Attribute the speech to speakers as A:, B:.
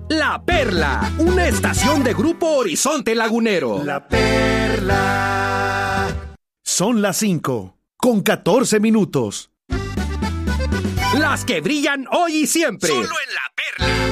A: La Perla, una estación de Grupo Horizonte Lagunero.
B: La Perla.
C: Son las 5:14.
A: Las que brillan hoy y siempre.
D: Solo en La Perla.